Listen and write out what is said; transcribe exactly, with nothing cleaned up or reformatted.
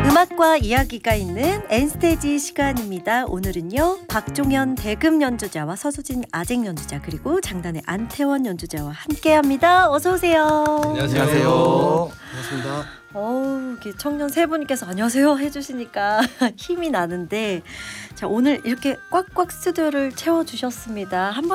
음악과 이야기가 있는 엔스테이지 시간입니다. 오늘은요, 박종현 대금 연주자와 서수진 아쟁 연주자, 그리고 장단의 안태원 연주자와 함께합니다. 어서 오세요. 안녕하세요. 안녕하세요. 반갑습니다. 어우, 이렇게 청년 세 분께서 안녕하세요 해주시니까 힘이 나는데, 자, 오늘 이렇게 꽉꽉 스튜디오를 채워주셨습니다. 한